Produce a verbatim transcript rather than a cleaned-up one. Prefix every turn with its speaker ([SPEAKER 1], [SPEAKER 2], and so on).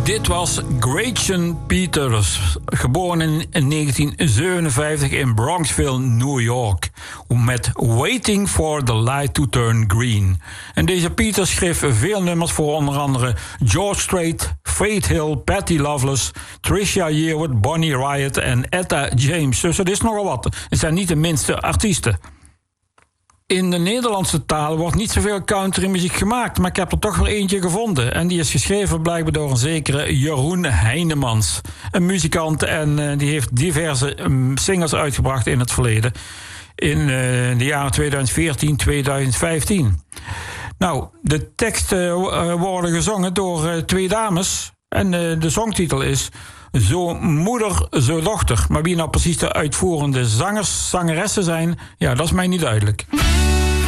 [SPEAKER 1] Dit was Gretchen Peters, geboren in negentien zevenenvijftig in Bronxville, New York, met Waiting for the Light to Turn Green. En deze Peters schreef veel nummers voor onder andere George Strait, Faith Hill, Patty Loveless, Trisha Yearwood, Bonnie Raitt en Etta James. Dus dat is nogal wat. Het zijn niet de minste artiesten. In de Nederlandse taal wordt niet zoveel countrymuziek gemaakt, maar ik heb er toch weer eentje gevonden. En die is geschreven blijkbaar door een zekere Jeroen Heinemans. Een muzikant en uh, die heeft diverse um, singles uitgebracht in het verleden. In uh, de jaren tweeduizend veertien, tweeduizend vijftien. Nou, de teksten uh, worden gezongen door uh, twee dames. En uh, de songtitel is Zo moeder, zo dochter. Maar wie nou precies de uitvoerende zangers, zangeressen zijn, ja, dat is mij niet duidelijk.